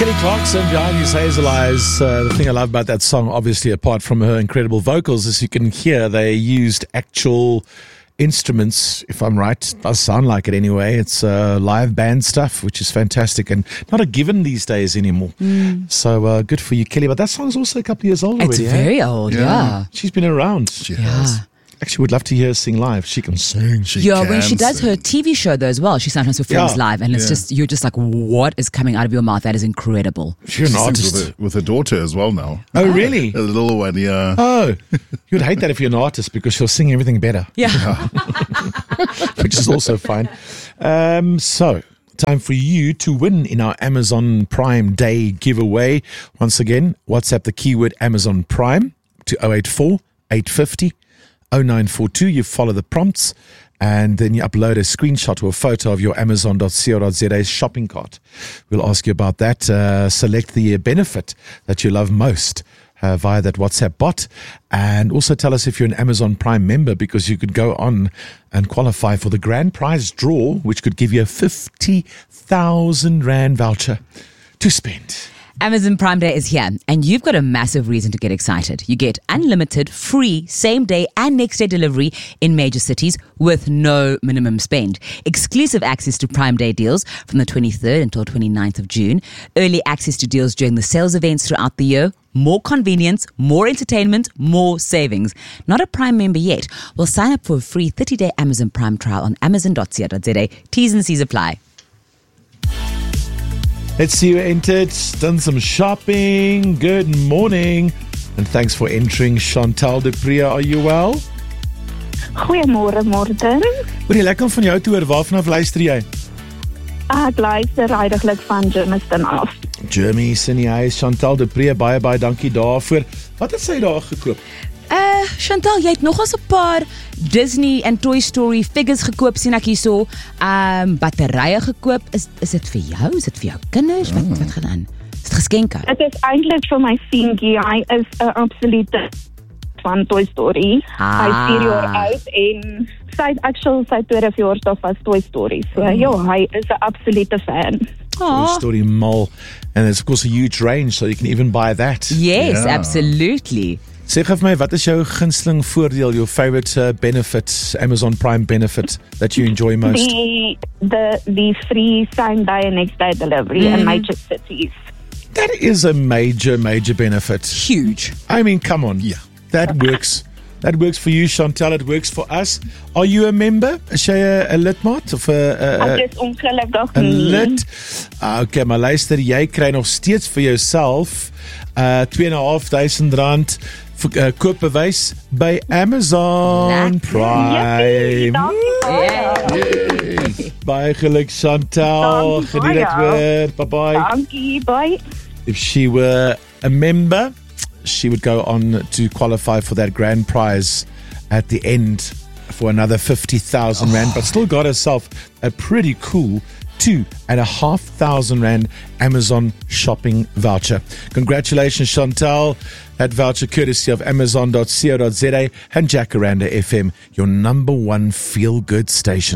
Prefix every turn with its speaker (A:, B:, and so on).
A: Kelly Clarkson behind his hazel eyes. The thing I love about that song, obviously, apart from her incredible vocals, is you can hear they used actual instruments, if I'm right. It does sound like it anyway. It's live band stuff, which is fantastic and not a given these days anymore. So good for you, Kelly. But that song's also a couple of years old already.
B: It's very old, yeah.
A: She's been around.
C: She has.
A: Actually, would love to hear her sing live. She can sing.
B: When she does her TV show though as well, she sometimes performs live, and it's just you're just like, what is coming out of your mouth? That is incredible.
A: She's an artist
C: with her daughter as well now.
A: Oh, really?
C: A little one, yeah.
A: Oh, you'd hate that if you're an artist because she'll sing everything better.
B: Yeah.
A: Which is also fine. So, time for you to win in our Amazon Prime Day giveaway. Once again, WhatsApp the keyword Amazon Prime to 084 850 0942. You follow the prompts and then you upload a screenshot or a photo of your Amazon.co.za shopping cart. We'll ask you about that. Select the benefit that you love most via that WhatsApp bot, and also tell us if you're an Amazon Prime member, because you could go on and qualify for the grand prize draw, which could give you a 50,000 Rand voucher to spend.
B: Amazon Prime Day is here, and you've got a massive reason to get excited. You get unlimited, free, same-day and next-day delivery in major cities with no minimum spend. Exclusive access to Prime Day deals from the 23rd until 29th of June. Early access to deals during the sales events throughout the year. More convenience, more entertainment, more savings. Not a Prime member yet? Well, sign up for a free 30-day Amazon Prime trial on amazon.co.za. T's and C's apply.
A: Let's see who entered. Done some shopping. Good morning. And thanks for entering. Chantal de Priya, are you well?
D: Goeiemôre, Morten.
A: Hoor jy lekker om van jou te hoor. Waarvan af luister jy?
D: Ek luister heiliglik van Germiston af.
A: Jeremy, Sinny, Chantal de Priya, baie dankie daarvoor. Wat het sy daar gekoop?
B: Chantal, jy het nogals 'n paar Disney en Toy Story figures gekoop, sien ek hierso. Batterye gekoop. Is dit vir jou? Is dit vir jou kinders? Wat gaan aan? Is dit geskenke?
D: Dit is eintlik vir my seentjie. Hy is 'n absolute van Toy Story. Hy is 4 jaar oud en sy tweede verjaarsdag was Toy Story. So hy is 'n absolute fan.
A: Toy Story Mall. And there's of course a huge range, so you can even buy that.
B: Yes, absolutely.
A: Sê vir my, wat is jou gunsteling voordeel, your favorite benefit, Amazon Prime benefit that you enjoy most?
D: The free same day and next day delivery in major cities.
A: That is a major benefit.
B: Huge.
A: I mean, come on. Yeah. That works. That works for you, Chantal. It works for us. Are you a member? Is jy 'n lidmaat of 'n
D: Ek is ongelukkig nie.
A: lid? Okay, maar luister, jy kry nog steeds vir jouself R2,500 koopbewys by Amazon Prime. Baie geluk, Chantal. Geniet dit weer. Bye-bye.
D: Dankie, bye.
A: If she were a member, she would go on to qualify for that grand prize at the end for another 50,000 Rand, but still got herself a pretty cool 2,500 Rand Amazon shopping voucher. Congratulations, Chantal. That voucher courtesy of Amazon.co.za and Jacaranda FM, your number one feel-good station.